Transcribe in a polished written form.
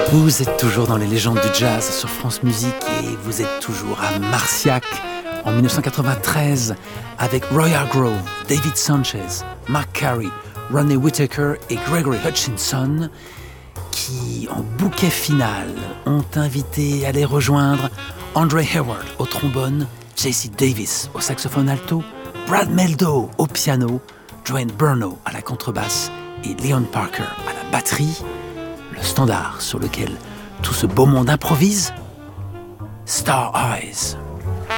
Vous êtes toujours dans les légendes du jazz sur France Musique et vous êtes toujours à Marciac en 1993 avec Roy Hargrove, David Sanchez, Mark Carey, Ronnie Whittaker et Gregory Hutchinson qui, en bouquet final, ont invité à les rejoindre Andre Hayward au trombone, J.C. Davis au saxophone alto, Brad Mehldau au piano, Joanne Burnell à la contrebasse et Leon Parker à la batterie. Le standard sur lequel tout ce beau monde improvise, Star Eyes.